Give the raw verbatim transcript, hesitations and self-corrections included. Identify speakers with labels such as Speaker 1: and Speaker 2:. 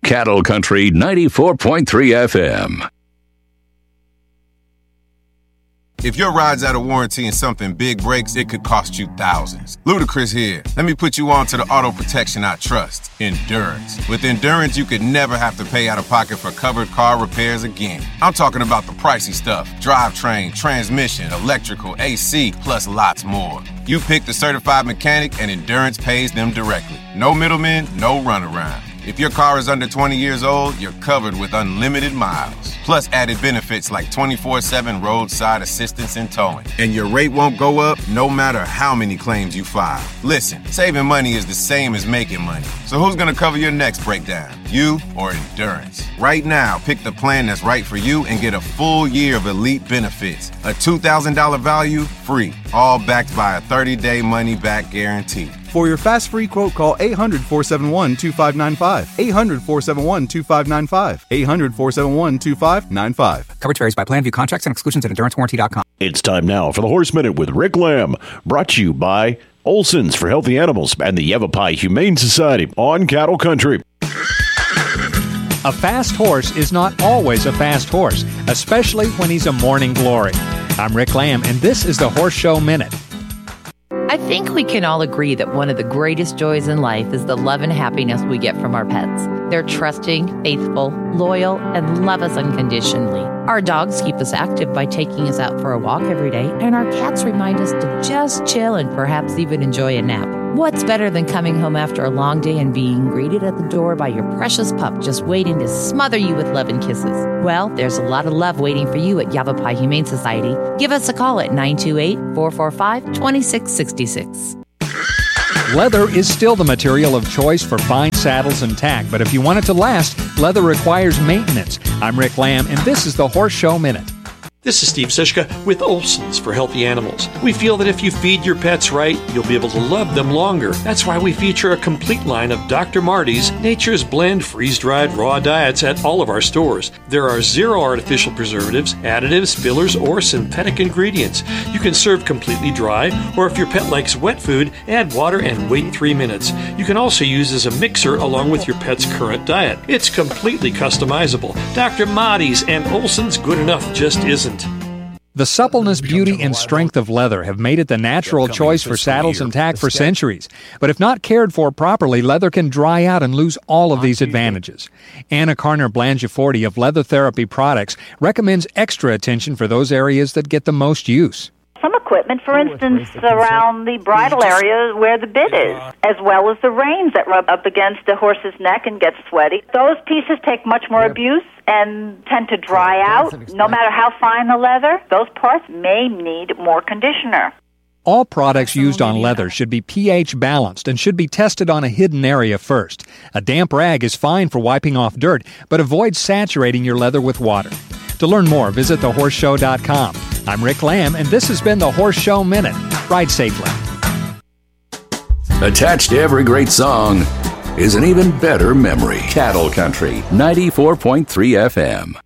Speaker 1: Cattle Country ninety-four point three F M.
Speaker 2: If your ride's out of warranty and something big breaks, it could cost you thousands. Ludacris here. Let me put you on to the auto protection I trust, Endurance. With Endurance, you could never have to pay out of pocket for covered car repairs again. I'm talking about the pricey stuff: drivetrain, transmission, electrical, A C, plus lots more. You pick the certified mechanic and Endurance pays them directly. No middlemen, no runaround. If your car is under twenty years old, you're covered with unlimited miles. Plus added benefits like twenty-four seven roadside assistance and towing. And your rate won't go up no matter how many claims you file. Listen, saving money is the same as making money. So who's going to cover your next breakdown? You or Endurance? Right now, pick the plan that's right for you and get a full year of elite benefits. A two thousand dollars value, free. All backed by a thirty-day money-back guarantee.
Speaker 3: For your fast free quote, call eight hundred, four seven one, two five nine five. eight hundred, four seven one, two five nine five. eight hundred, four seven one, two five nine five.
Speaker 4: Coverage varies by plan. View contracts and exclusions at endurance warranty dot com.
Speaker 5: It's time now for the Horse Minute with Rick Lamb, brought to you by Olson's for Healthy Animals and the Yavapai Humane Society on Cattle Country.
Speaker 6: A fast horse is not always a fast horse, especially when he's a morning glory. I'm Rick Lamb, and this is the Horse Show Minute.
Speaker 7: I think we can all agree that one of the greatest joys in life is the love and happiness we get from our pets. They're trusting, faithful, loyal, and love us unconditionally. Our dogs keep us active by taking us out for a walk every day, and our cats remind us to just chill and perhaps even enjoy a nap. What's better than coming home after a long day and being greeted at the door by your precious pup just waiting to smother you with love and kisses? Well, there's a lot of love waiting for you at Yavapai Humane Society. Give us a call at nine two eight, four four five, two six six six.
Speaker 6: Leather is still the material of choice for fine saddles and tack, but if you want it to last, leather requires maintenance. I'm Rick Lamb, and this is the Horse Show Minute.
Speaker 8: This is Steve Sischka with Olson's for Healthy Animals. We feel that if you feed your pets right, you'll be able to love them longer. That's why we feature a complete line of Doctor Marty's Nature's Blend freeze-dried raw diets at all of our stores. There are zero artificial preservatives, additives, fillers, or synthetic ingredients. You can serve completely dry, or if your pet likes wet food, add water and wait three minutes. You can also use as a mixer along with your pet's current diet. It's completely customizable. Doctor Marty's and Olson's good enough just isn't.
Speaker 6: The suppleness, beauty, and strength of leather have made it the natural choice for saddles and tack for centuries. But if not cared for properly, leather can dry out and lose all of these advantages. Anna Carner-Blangiforti of Leather Therapy Products recommends extra attention for those areas that get the most use.
Speaker 9: Some equipment, for instance, around the bridle area where the bit is, as well as the reins that rub up against the horse's neck and get sweaty. Those pieces take much more abuse and tend to dry out. No matter how fine the leather, those parts may need more conditioner.
Speaker 6: All products used on leather should be pH balanced and should be tested on a hidden area first. A damp rag is fine for wiping off dirt, but avoid saturating your leather with water. To learn more, visit the horse show dot com. I'm Rick Lamb, and this has been the Horse Show Minute. Ride safely.
Speaker 1: Attached to every great song is an even better memory. Cattle Country ninety-four point three F M.